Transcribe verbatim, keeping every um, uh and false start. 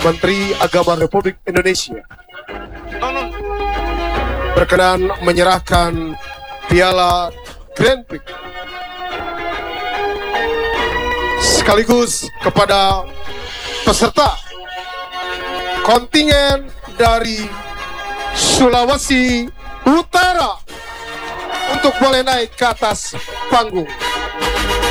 Menteri Agama Republik Indonesia berkenan menyerahkan piala Grand Prix sekaligus kepada peserta kontingen dari Sulawesi Utara untuk boleh naik ke atas panggung.